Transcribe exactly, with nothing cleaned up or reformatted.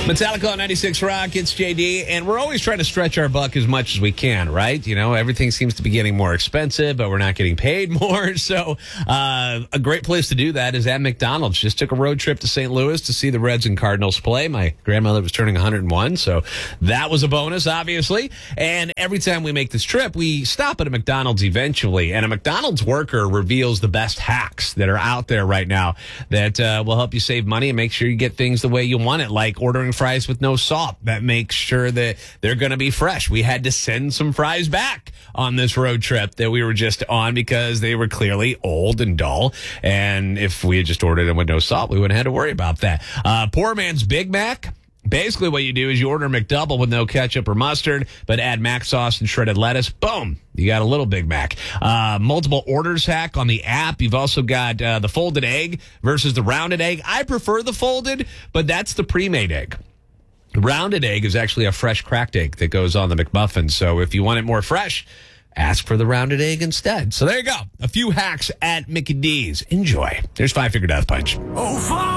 Metallica on ninety-six Rock, it's J D, and we're always trying to stretch our buck as much as we can, right? You know, everything seems to be getting more expensive, but we're not getting paid more. So uh, a great place to do that is at McDonald's. Just took a road trip to Saint Louis to see the Reds and Cardinals play. My grandmother was turning one hundred one, so that was a bonus, obviously. And every time we make this trip, we stop at a McDonald's eventually, and a McDonald's worker reveals the best hacks that are out there right now that uh, will help you save money and make sure you get things the way you want it, like ordering fries with no salt. That makes sure that they're going to be fresh. We had to send some fries back on this road trip that we were just on because they were clearly old and dull. And if we had just ordered them with no salt, we wouldn't have had to worry about that. Uh, poor man's Big Mac. Basically, what you do is you order a McDouble with no ketchup or mustard, but add mac sauce and shredded lettuce. Boom. You got a little Big Mac. Uh, multiple orders hack on the app. You've also got uh, the folded egg versus the rounded egg. I prefer the folded, but that's the pre-made egg. Rounded egg is actually a fresh cracked egg that goes on the McMuffin. So if you want it more fresh, ask for the rounded egg instead. So there you go. A few hacks at Mickey D's. Enjoy. There's Five Finger Death Punch. Oh, fine.